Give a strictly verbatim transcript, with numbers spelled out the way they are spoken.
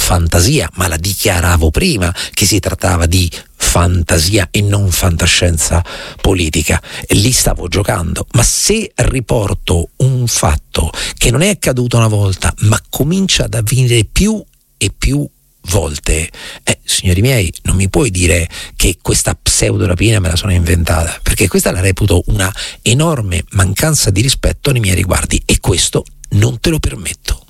fantasia, ma la dichiaravo prima che si trattava di fantasia e non fantascienza politica, e lì stavo giocando. Ma se riporto un fatto che non è accaduto una volta ma comincia ad avvenire più e più volte, eh, signori miei, non mi puoi dire che questa pseudorapina me la sono inventata, perché questa la reputo una enorme mancanza di rispetto nei miei riguardi, e questo non te lo permetto.